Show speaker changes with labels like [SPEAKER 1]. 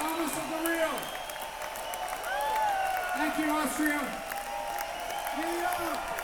[SPEAKER 1] Thomas of the Real. Thank you, Austria. Yeah.